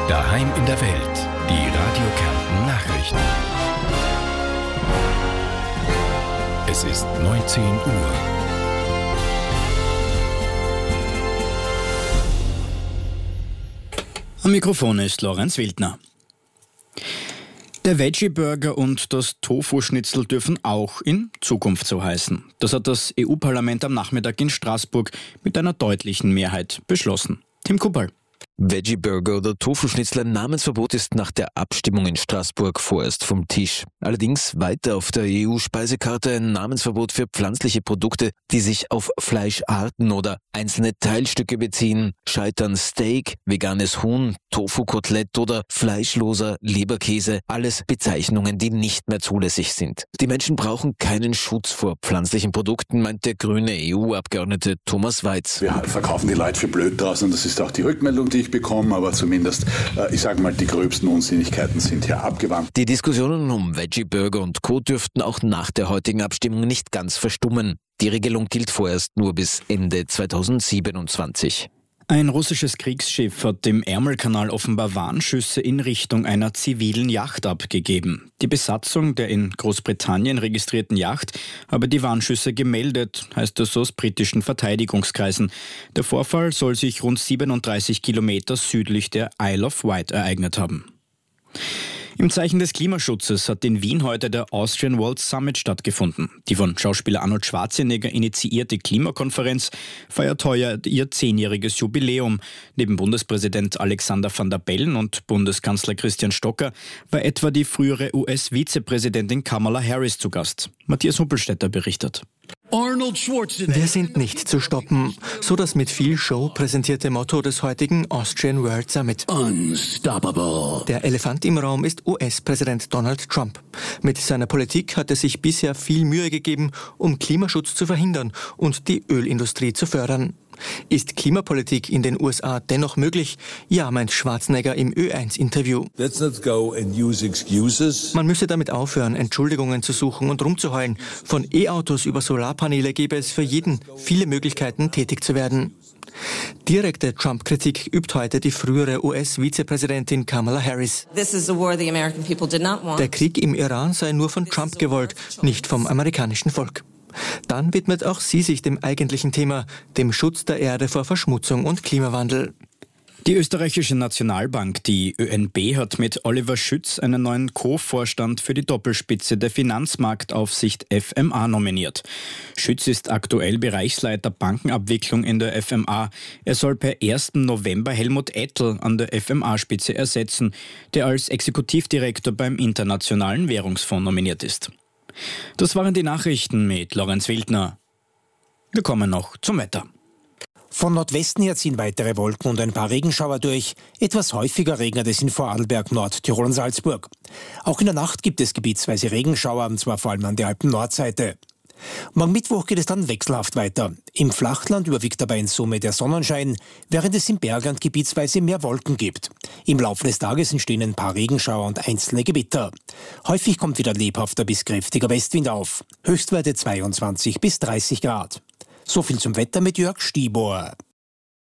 Daheim in der Welt. Die Radio Kärnten Nachrichten. Es ist 19 Uhr. Am Mikrofon ist Lorenz Wildner. Der Veggie-Burger und das Tofu-Schnitzel dürfen auch in Zukunft so heißen. Das hat das EU-Parlament am Nachmittag in Straßburg mit einer deutlichen Mehrheit beschlossen. Tim Kuppel. Veggie-Burger oder Tofu-Schnitzel, ein Namensverbot ist nach der Abstimmung in Straßburg vorerst vom Tisch. Allerdings weiter auf der EU-Speisekarte ein Namensverbot für pflanzliche Produkte, die sich auf Fleischarten oder einzelne Teilstücke beziehen. Scheitern Steak, veganes Huhn, Tofu-Kotelett oder fleischloser Leberkäse. Alles Bezeichnungen, die nicht mehr zulässig sind. Die Menschen brauchen keinen Schutz vor pflanzlichen Produkten, meint der grüne EU-Abgeordnete Thomas Weiz. Wir verkaufen die Leute für blöd draußen, das ist auch die Rückmeldung, die ich bekomme, aber zumindest, ich sage mal, die gröbsten Unsinnigkeiten sind hier abgewandt. Die Diskussionen um Veggie-Burger und Co. dürften auch nach der heutigen Abstimmung nicht ganz verstummen. Die Regelung gilt vorerst nur bis Ende 2027. Ein russisches Kriegsschiff hat im Ärmelkanal offenbar Warnschüsse in Richtung einer zivilen Yacht abgegeben. Die Besatzung der in Großbritannien registrierten Yacht habe die Warnschüsse gemeldet, heißt es aus britischen Verteidigungskreisen. Der Vorfall soll sich rund 37 Kilometer südlich der Isle of Wight ereignet haben. Im Zeichen des Klimaschutzes hat in Wien heute der Austrian World Summit stattgefunden. Die von Schauspieler Arnold Schwarzenegger initiierte Klimakonferenz feiert heuer ihr 10-jähriges Jubiläum. Neben Bundespräsident Alexander Van der Bellen und Bundeskanzler Christian Stocker war etwa die frühere US-Vizepräsidentin Kamala Harris zu Gast. Matthias Huppelstädter berichtet. Wir sind nicht zu stoppen, so das mit viel Show präsentierte Motto des heutigen Austrian World Summit. Unstoppable. Der Elefant im Raum ist US-Präsident Donald Trump. Mit seiner Politik hat er sich bisher viel Mühe gegeben, um Klimaschutz zu verhindern und die Ölindustrie zu fördern. Ist Klimapolitik in den USA dennoch möglich? Ja, meint Schwarzenegger im Ö1-Interview. Let's not go and use excuses. Man müsse damit aufhören, Entschuldigungen zu suchen und rumzuheulen. Von E-Autos über Solarpaneele gäbe es für jeden viele Möglichkeiten, tätig zu werden. Direkte Trump-Kritik übt heute die frühere US-Vizepräsidentin Kamala Harris. Der Krieg im Iran sei nur von Trump gewollt, nicht vom amerikanischen Volk. Dann widmet auch sie sich dem eigentlichen Thema, dem Schutz der Erde vor Verschmutzung und Klimawandel. Die österreichische Nationalbank, die ÖNB, hat mit Oliver Schütz einen neuen Co-Vorstand für die Doppelspitze der Finanzmarktaufsicht FMA nominiert. Schütz ist aktuell Bereichsleiter Bankenabwicklung in der FMA. Er soll per 1. November Helmut Ettel an der FMA-Spitze ersetzen, der als Exekutivdirektor beim Internationalen Währungsfonds nominiert ist. Das waren die Nachrichten mit Lorenz Wildner. Wir kommen noch zum Wetter. Von Nordwesten her ziehen weitere Wolken und ein paar Regenschauer durch. Etwas häufiger regnet es in Vorarlberg, Nordtirol und Salzburg. Auch in der Nacht gibt es gebietsweise Regenschauer, und zwar vor allem an der Alpen-Nordseite. Morgen Mittwoch geht es dann wechselhaft weiter. Im Flachland überwiegt dabei in Summe der Sonnenschein, während es im Bergland gebietsweise mehr Wolken gibt. Im Laufe des Tages entstehen ein paar Regenschauer und einzelne Gewitter. Häufig kommt wieder lebhafter bis kräftiger Westwind auf. Höchstwerte 22 bis 30 Grad. So viel zum Wetter mit Jörg Stibor.